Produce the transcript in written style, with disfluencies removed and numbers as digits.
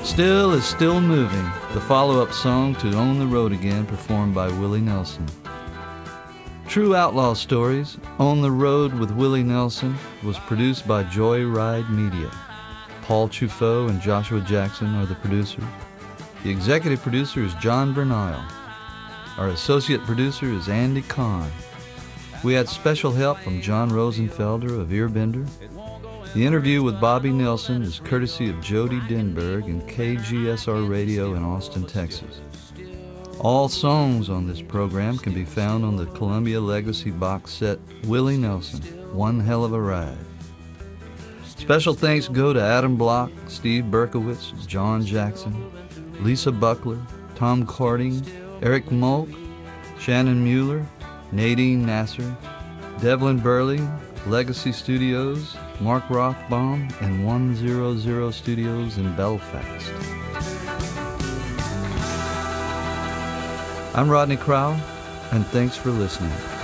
Still is Still Moving, the follow-up song to On the Road Again, performed by Willie Nelson. True Outlaw Stories, On the Road with Willie Nelson, was produced by Joyride Media. Paul Truffaut and Joshua Jackson are the producers. The executive producer is John Bernile. Our associate producer is Andy Kahn. We had special help from John Rosenfelder of Earbender. The interview with Bobby Nelson is courtesy of Jody Denberg and KGSR Radio in Austin, Texas. All songs on this program can be found on the Columbia Legacy box set Willie Nelson, One Hell of a Ride. Special thanks go to Adam Block, Steve Berkowitz, John Jackson, Lisa Buckler, Tom Carding, Eric Molk, Shannon Mueller, Nadine Nasser, Devlin Burley, Legacy Studios, Mark Rothbaum, and 100 Studios in Belfast. I'm Rodney Crowell, and thanks for listening.